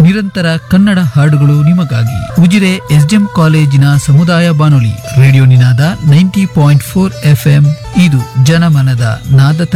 ನಿರಂತರ ಕನ್ನಡ ಹಾಡುಗಳು ನಿಮಗಾಗಿ. ಉಜಿರೆ ಎಸ್ಡಿಎಂ ಕಾಲೇಜಿನ ಸಮುದಾಯ ಬಾನುಲಿ ರೇಡಿಯೋ ನಿನಾದ 90.4 FM. ಇದು ಜನಮನದ ನಾದ.